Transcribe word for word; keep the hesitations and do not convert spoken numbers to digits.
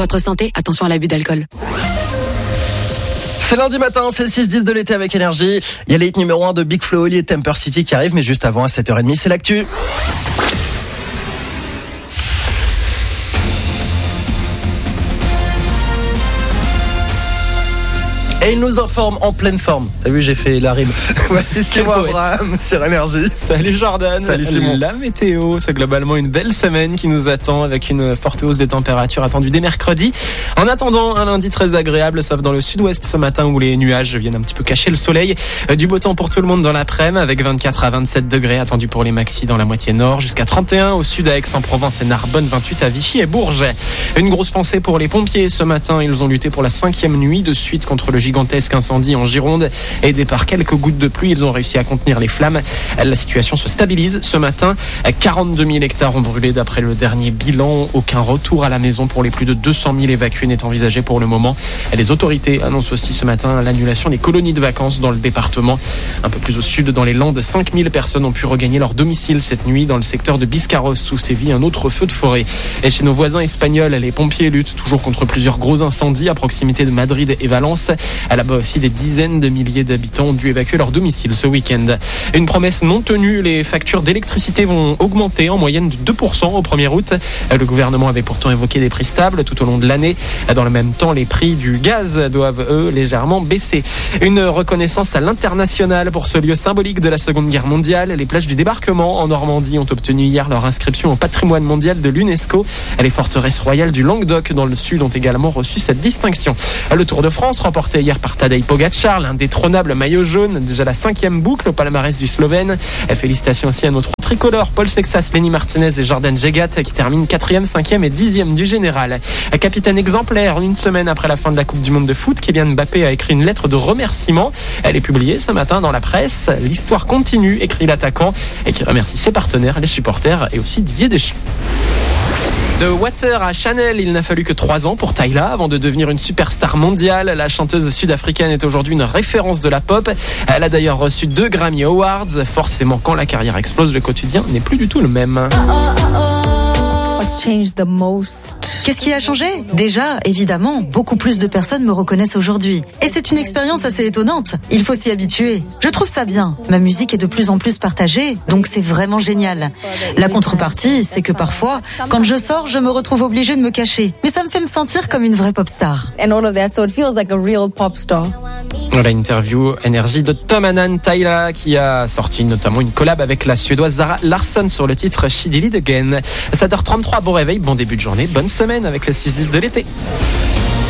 votre santé, attention à l'abus d'alcool. C'est lundi matin, c'est le six dix de l'été avec Énergie. Il y a les hits numéro un de Big Flo et Temper City qui arrivent, mais juste avant, à sept heures trente, c'est l'actu. Et il nous informe en pleine forme. T'as vu, j'ai fait la rime. Voici Simon Abraham sur Énergie. Salut Jordan. Salut Simon. La météo, c'est globalement une belle semaine qui nous attend avec une forte hausse des températures attendues dès mercredi. En attendant, un lundi très agréable, sauf dans le sud-ouest ce matin où les nuages viennent un petit peu cacher le soleil. Du beau temps pour tout le monde dans l'après-midi avec vingt-quatre à vingt-sept degrés attendus pour les maxis dans la moitié nord, jusqu'à trente et un au sud à Aix-en-Provence et Narbonne, vingt-huit à Vichy et Bourges. Une grosse pensée pour les pompiers ce matin. Ils ont lutté pour la cinquième nuit de suite contre le gigantesque incendie en Gironde. Aidés par quelques gouttes de pluie, ils ont réussi à contenir les flammes. La situation se stabilise ce matin. quarante-deux mille hectares ont brûlé d'après le dernier bilan. Aucun retour à la maison pour les plus de deux cent mille évacués n'est envisagé pour le moment. Les autorités annoncent aussi ce matin l'annulation des colonies de vacances dans le département. Un peu plus au sud, dans les Landes, cinq mille personnes ont pu regagner leur domicile cette nuit dans le secteur de Biscarrosse où sévit un autre feu de forêt. Et chez nos voisins espagnols, les pompiers luttent toujours contre plusieurs gros incendies à proximité de Madrid et Valence. Là-bas aussi, des dizaines de milliers d'habitants ont dû évacuer leur domicile ce week-end. Une promesse non tenue, les factures d'électricité vont augmenter en moyenne de deux pour cent au premier août. Le gouvernement avait pourtant évoqué des prix stables tout au long de l'année. Dans le même temps, les prix du gaz doivent, eux, légèrement baisser. Une reconnaissance à l'international pour ce lieu symbolique de la Seconde Guerre mondiale. Les plages du débarquement en Normandie ont obtenu hier leur inscription au patrimoine mondial de l'UNESCO. Les forteresses royales du Languedoc dans le sud ont également reçu cette distinction. Le Tour de France, remporté hier par Tadej Pogacar, l'indétrônable maillot jaune, déjà la cinquième boucle au palmarès du Slovène. Félicitations aussi à nos trois tricolores, Paul Sexas, Lenny Martinez et Jordan Jegat, qui terminent quatrième, cinquième et dixième du général. Capitaine exemplaire, une semaine après la fin de la Coupe du Monde de foot, Kylian Mbappé a écrit une lettre de remerciement. Elle est publiée ce matin dans la presse. L'histoire continue, écrit l'attaquant, et qui remercie ses partenaires, les supporters et aussi Didier Deschamps. De Water à Chanel, il n'a fallu que trois ans pour Tyla avant de devenir une superstar mondiale. La chanteuse sud-africaine est aujourd'hui une référence de la pop. Elle a d'ailleurs reçu deux Grammy Awards. Forcément, quand la carrière explose, le quotidien n'est plus du tout le même. Qu'est-ce qui a changé ? Déjà, évidemment, beaucoup plus de personnes me reconnaissent aujourd'hui. Et c'est une expérience assez étonnante. Il faut s'y habituer. Je trouve ça bien. Ma musique est de plus en plus partagée, donc c'est vraiment génial. La contrepartie, c'est que parfois, quand je sors, je me retrouve obligée de me cacher. Mais ça me fait me sentir comme une vraie pop star. And all of that, so it feels like a real pop star. La interview Énergie de Tom Annan Tyla qui a sorti notamment une collab avec la suédoise Zara Larsson sur le titre She Did It Again. sept heures trente-trois, bon réveil, bon début de journée, bonne semaine avec le six dix de l'été.